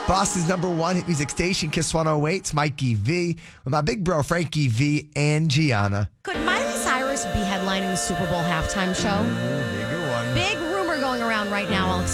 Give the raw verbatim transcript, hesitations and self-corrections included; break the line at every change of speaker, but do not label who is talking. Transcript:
Boston's number one hit music station, Kiss one oh eight. It's Mikey V with my big bro, Frankie V and Gianna.
Could Miley Cyrus be headlining the Super Bowl halftime show?
Ooh, bigger one.
Big rumor going around right now. I'll explain.